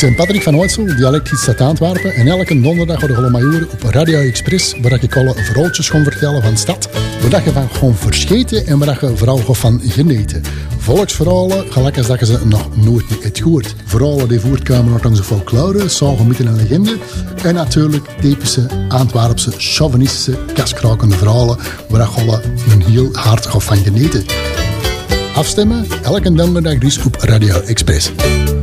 ben Patrick van Ooitsel, dialectgids uit Antwerpen. En elke donderdag worden we allemaal horen op Radio Express, waar ik alle verhaaltjes ga vertellen van de stad. Waar je van gewoon verscheten en waar je vooral van genieten. Volksverhalen, gelijk als dat je ze nog nooit hebt gehoord. Verhalen die voortkomen uit onze folklore, zagen, mythen en legenden. En natuurlijk typische Antwerpse, chauvinistische, kaskrakende verhalen, waar je een heel hart van genieten. Afstemmen, elke donderdag dus op Radio Express.